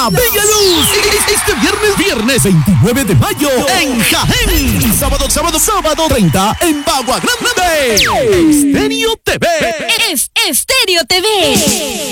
Bella Luz. Este viernes 29 de mayo en Jaén. Sábado 30 en Bagua Grande. Estéreo TV. Es Estéreo TV.